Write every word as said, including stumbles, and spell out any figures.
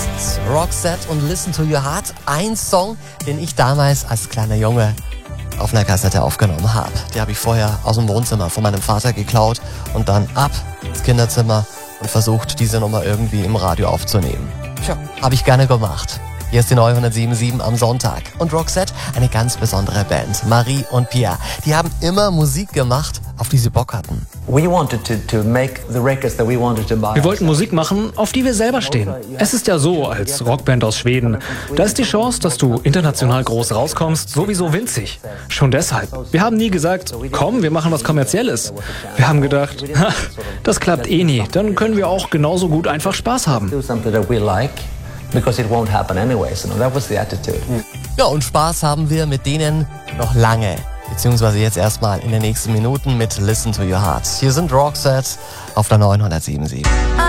ist Roxette und Listen to Your Heart. Ein Song, den ich damals als kleiner Junge auf einer Kassette aufgenommen habe. Die habe ich vorher aus dem Wohnzimmer von meinem Vater geklaut und dann ab ins Kinderzimmer und versucht, diese Nummer irgendwie im Radio aufzunehmen. Tja, habe ich gerne gemacht. Hier ist die neunhundertsiebenundsiebzig am Sonntag. Und Roxette, eine ganz besondere Band. Marie und Pierre, die haben immer Musik gemacht, auf die sie Bock hatten. Wir wollten Musik machen, auf die wir selber stehen. Es ist ja so, als Rockband aus Schweden, da ist die Chance, dass du international groß rauskommst, sowieso winzig. Schon deshalb. Wir haben nie gesagt, komm, wir machen was Kommerzielles. Wir haben gedacht, ha, das klappt eh nie, dann können wir auch genauso gut einfach Spaß haben. Because it won't happen anyway. So that was the attitude. Ja, und Spaß haben wir mit denen noch lange. Beziehungsweise jetzt erstmal in den nächsten Minuten mit Listen to Your Heart. Hier sind Roxette auf der neunhundertsiebenundsiebzig.